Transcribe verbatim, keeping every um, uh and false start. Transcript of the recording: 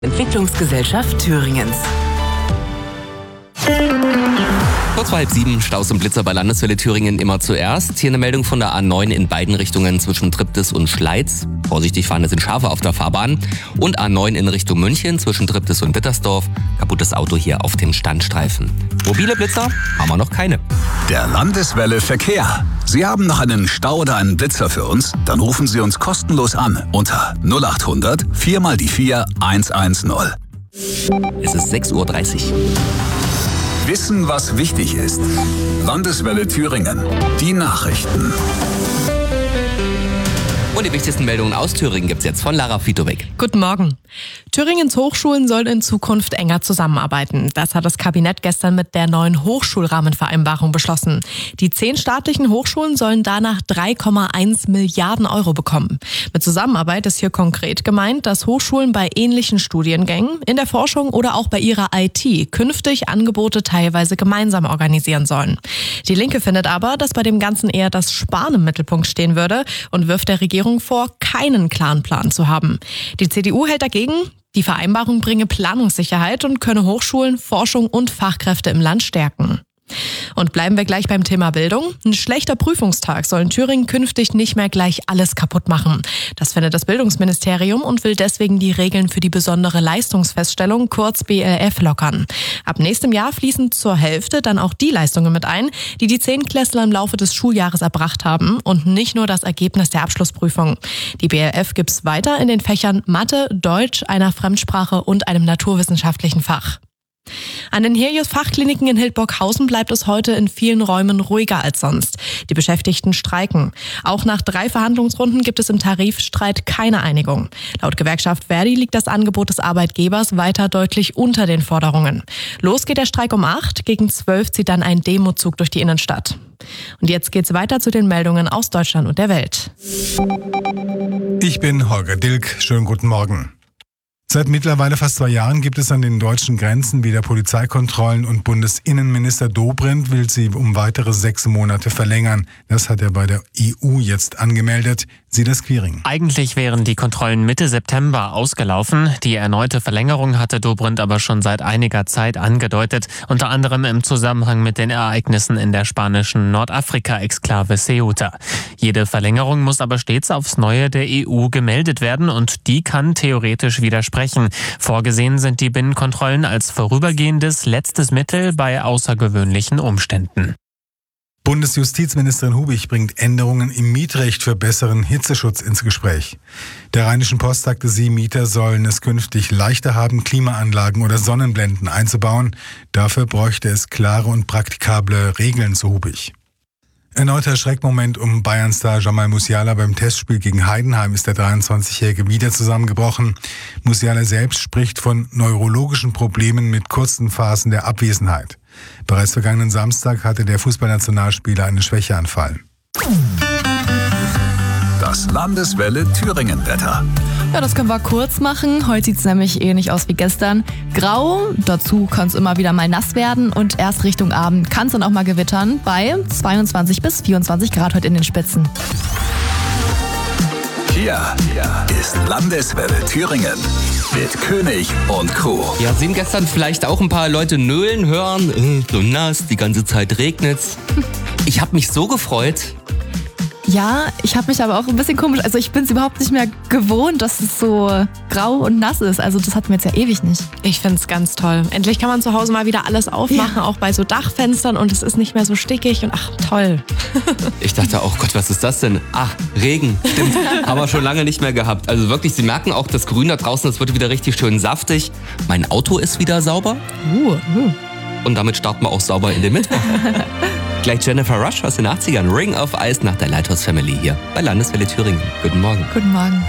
Entwicklungsgesellschaft Thüringens. Kurz vor halb sieben, Staus und Blitzer bei Landeswelle Thüringen immer zuerst. Hier eine Meldung von der A neun in beiden Richtungen zwischen Triptis und Schleiz. Vorsichtig fahren, es sind Schafe auf der Fahrbahn. Und A neun in Richtung München zwischen Triptis und Wittersdorf. Kaputtes Auto hier auf dem Standstreifen. Mobile Blitzer haben wir noch keine. Der Landeswelle Verkehr. Sie haben noch einen Stau oder einen Blitzer für uns? Dann rufen Sie uns kostenlos an unter null acht hundert vier mal die vier eins eins null. Es ist sechs Uhr dreißig. Wissen, was wichtig ist. Landeswelle Thüringen. Die Nachrichten. Und die wichtigsten Meldungen aus Thüringen gibt's jetzt von Lara Fitowek. Guten Morgen. Thüringens Hochschulen sollen in Zukunft enger zusammenarbeiten. Das hat das Kabinett gestern mit der neuen Hochschulrahmenvereinbarung beschlossen. Die zehn staatlichen Hochschulen sollen danach drei Komma eins Milliarden Euro bekommen. Mit Zusammenarbeit ist hier konkret gemeint, dass Hochschulen bei ähnlichen Studiengängen, in der Forschung oder auch bei ihrer I T künftig Angebote teilweise gemeinsam organisieren sollen. Die Linke findet aber, dass bei dem Ganzen eher das Sparen im Mittelpunkt stehen würde und wirft der Regierung vor, keinen klaren Plan zu haben. Die C D U hält dagegen, die Vereinbarung bringe Planungssicherheit und könne Hochschulen, Forschung und Fachkräfte im Land stärken. Und bleiben wir gleich beim Thema Bildung. Ein schlechter Prüfungstag soll in Thüringen künftig nicht mehr gleich alles kaputt machen. Das findet das Bildungsministerium und will deswegen die Regeln für die besondere Leistungsfeststellung, kurz B L F, lockern. Ab nächstem Jahr fließen zur Hälfte dann auch die Leistungen mit ein, die die Zehnklässler im Laufe des Schuljahres erbracht haben und nicht nur das Ergebnis der Abschlussprüfung. Die B L F gibt's weiter in den Fächern Mathe, Deutsch, einer Fremdsprache und einem naturwissenschaftlichen Fach. An den Helios-Fachkliniken in Hildburghausen bleibt es heute in vielen Räumen ruhiger als sonst. Die Beschäftigten streiken. Auch nach drei Verhandlungsrunden gibt es im Tarifstreit keine Einigung. Laut Gewerkschaft Verdi liegt das Angebot des Arbeitgebers weiter deutlich unter den Forderungen. Los geht der Streik um acht, gegen zwölf zieht dann ein Demozug durch die Innenstadt. Und jetzt geht's weiter zu den Meldungen aus Deutschland und der Welt. Ich bin Holger Dilk. Schönen guten Morgen. Seit mittlerweile fast zwei Jahren gibt es an den deutschen Grenzen wieder Polizeikontrollen und Bundesinnenminister Dobrindt will sie um weitere sechs Monate verlängern. Das hat er bei der E U jetzt angemeldet. Silas Quiring. Eigentlich wären die Kontrollen Mitte September ausgelaufen. Die erneute Verlängerung hatte Dobrindt aber schon seit einiger Zeit angedeutet, unter anderem im Zusammenhang mit den Ereignissen in der spanischen Nordafrika-Exklave Ceuta. Jede Verlängerung muss aber stets aufs Neue der E U gemeldet werden und die kann theoretisch widersprechen. Vorgesehen sind die Binnenkontrollen als vorübergehendes letztes Mittel bei außergewöhnlichen Umständen. Bundesjustizministerin Hubich bringt Änderungen im Mietrecht für besseren Hitzeschutz ins Gespräch. Der Rheinischen Post sagte sie, Mieter sollen es künftig leichter haben, Klimaanlagen oder Sonnenblenden einzubauen. Dafür bräuchte es klare und praktikable Regeln, so Hubich. Erneuter Schreckmoment um Bayern-Star Jamal Musiala beim Testspiel gegen Heidenheim ist der dreiundzwanzigjährige wieder zusammengebrochen. Musiala selbst spricht von neurologischen Problemen mit kurzen Phasen der Abwesenheit. Bereits vergangenen Samstag hatte der Fußballnationalspieler einen Schwächeanfall. Das Landeswelle Thüringen-Wetter. Ja, das können wir kurz machen. Heute sieht es nämlich ähnlich aus wie gestern. Grau, dazu kann es immer wieder mal nass werden und erst Richtung Abend kann es dann auch mal gewittern bei zweiundzwanzig bis vierundzwanzig Grad heute in den Spitzen. Hier, hier ist Landeswelle Thüringen mit König und Crew. Ja, Sie haben gestern vielleicht auch ein paar Leute nölen hören. Äh, so nass, die ganze Zeit regnet's. Ich habe mich so gefreut. Ja, ich habe mich aber auch ein bisschen komisch, also ich bin es überhaupt nicht mehr gewohnt, dass es so grau und nass ist. Also das hatten wir jetzt ja ewig nicht. Ich find's ganz toll. Endlich kann man zu Hause mal wieder alles aufmachen, ja. Auch bei so Dachfenstern und es ist nicht mehr so stickig und ach, toll. Ich dachte, oh Gott, was ist das denn? Ach, Regen, stimmt. Aber schon lange nicht mehr gehabt. Also wirklich, Sie merken auch, das Grün da draußen, das wird wieder richtig schön saftig. Mein Auto ist wieder sauber. Uh, uh. Und damit starten wir auch sauber in den Mittwoch. Gleich Jennifer Rush aus den achtzigern, Ring of Ice nach der Lighthouse Family hier bei Landeswelle Thüringen. Guten Morgen. Guten Morgen.